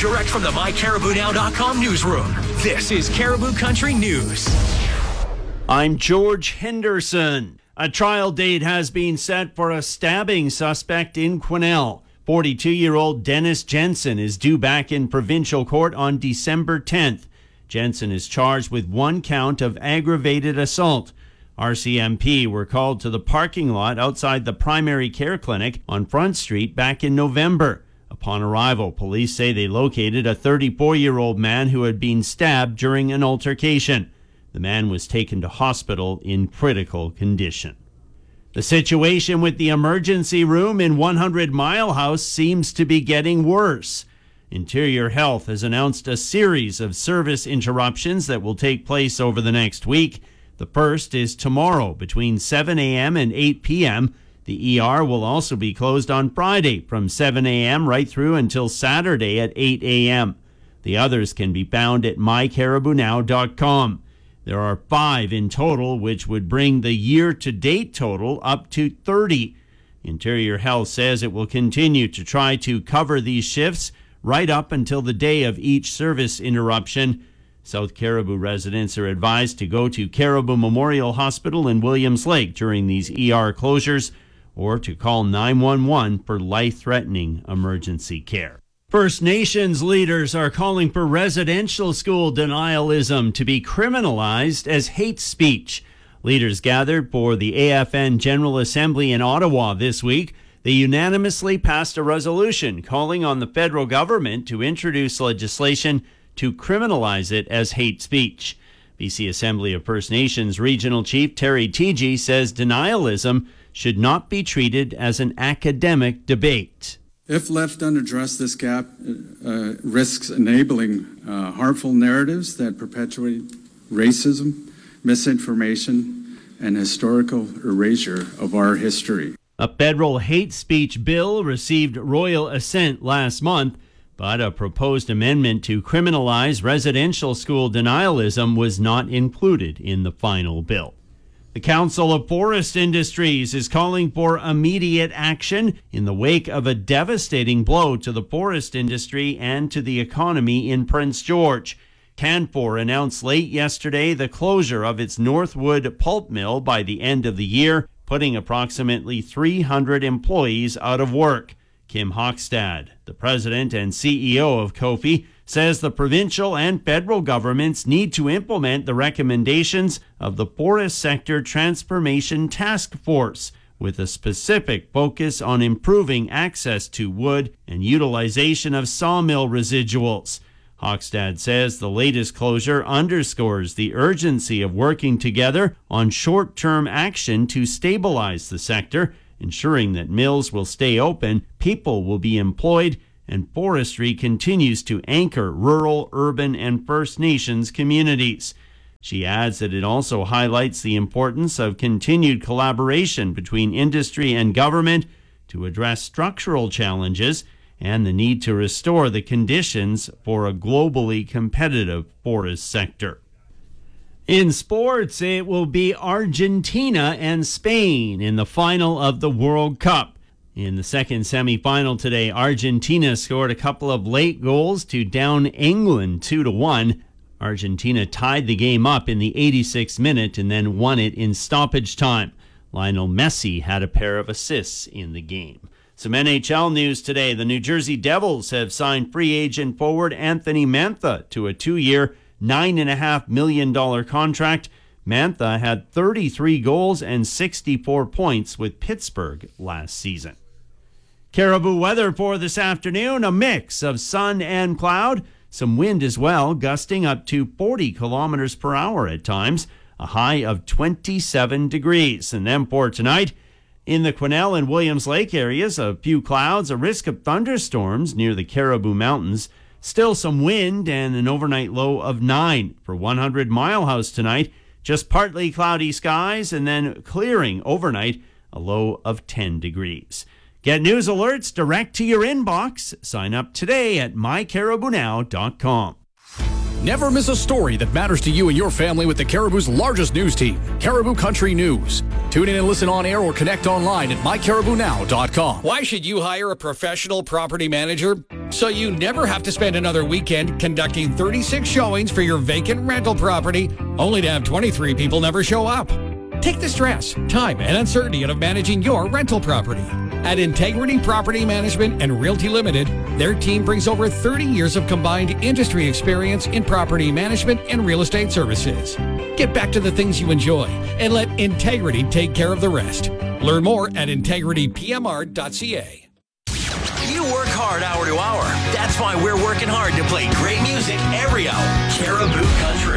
direct from the MyCaribouNow.com newsroom. This is Caribou Country News. I'm George Henderson. A trial date has been set for a stabbing suspect in Quesnel. 42-year-old Dennis Jensen is due back in provincial court on December 10th. Jensen is charged with one count of aggravated assault. RCMP were called to the parking lot outside the primary care clinic on Front Street back in November. Upon arrival, police say they located a 34-year-old man who had been stabbed during an altercation. The man was taken to hospital in critical condition. The situation with the emergency room in 100 Mile House seems to be getting worse. Interior Health has announced a series of service interruptions that will take place over the next week. The first is tomorrow between 7 a.m. and 8 p.m. The ER will also be closed on Friday from 7 a.m. right through until Saturday at 8 a.m. The others can be found at mycaribounow.com. There are 5 in total, which would bring the year-to-date total up to 30. Interior Health says it will continue to try to cover these shifts right up until the day of each service interruption. South Caribou residents are advised to go to Caribou Memorial Hospital in Williams Lake during these ER closures or to call 911 for life-threatening emergency care. First Nations leaders are calling for residential school denialism to be criminalized as hate speech. Leaders gathered for the AFN General Assembly in Ottawa this week. They unanimously passed a resolution calling on the federal government to introduce legislation to criminalize it as hate speech. BC Assembly of First Nations Regional Chief Terry Teegee says denialism should not be treated as an academic debate. If left unaddressed, this gap risks enabling harmful narratives that perpetuate racism, misinformation, and historical erasure of our history. A federal hate speech bill received royal assent last month, but a proposed amendment to criminalize residential school denialism was not included in the final bill. The Council of Forest Industries is calling for immediate action in the wake of a devastating blow to the forest industry and to the economy in Prince George. Canfor announced late yesterday the closure of its Northwood pulp mill by the end of the year, putting approximately 300 employees out of work. Kim Hockstad, the president and CEO of COFI, says the provincial and federal governments need to implement the recommendations of the Forest Sector Transformation Task Force, with a specific focus on improving access to wood and utilization of sawmill residuals. Hockstad says the latest closure underscores the urgency of working together on short-term action to stabilize the sector, ensuring that mills will stay open, people will be employed, and forestry continues to anchor rural, urban, and First Nations communities. She adds that it also highlights the importance of continued collaboration between industry and government to address structural challenges and the need to restore the conditions for a globally competitive forest sector. In sports, it will be Argentina and Spain in the final of the World Cup. In the second semifinal today, Argentina scored a couple of late goals to down England 2-1. Argentina tied the game up in the 86th minute and then won it in stoppage time. Lionel Messi had a pair of assists in the game. Some NHL news today. The New Jersey Devils have signed free agent forward Anthony Mantha to a 2-year, $9.5 million contract. Mantha had 33 goals and 64 points with Pittsburgh last season. Caribou weather for this afternoon, a mix of sun and cloud. Some wind as well, gusting up to 40 kilometers per hour at times. A high of 27 degrees. And then for tonight, in the Quesnel and Williams Lake areas, a few clouds, a risk of thunderstorms near the Caribou Mountains. Still some wind and an overnight low of 9. For 100 Mile House tonight, just partly cloudy skies and then clearing overnight, a low of 10 degrees. Get news alerts direct to your inbox. Sign up today at mycaribounow.com. Never miss a story that matters to you and your family with the Caribou's largest news team, Caribou Country News. Tune in and listen on air or connect online at mycaribounow.com. Why should you hire a professional property manager? So you never have to spend another weekend conducting 36 showings for your vacant rental property, only to have 23 people never show up. Take the stress, time, and uncertainty out of managing your rental property. At Integrity Property Management and Realty Limited, their team brings over 30 years of combined industry experience in property management and real estate services. Get back to the things you enjoy and let Integrity take care of the rest. Learn more at integritypmr.ca. You work hard hour to hour. That's why we're working hard to play great music every hour. Caribou Country.